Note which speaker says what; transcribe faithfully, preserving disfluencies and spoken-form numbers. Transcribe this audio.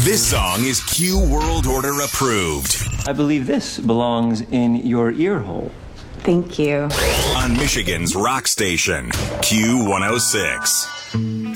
Speaker 1: This song is Q World Order approved.
Speaker 2: I believe this belongs in your ear hole.
Speaker 3: Thank you.
Speaker 1: On Michigan's rock station, Q one oh six.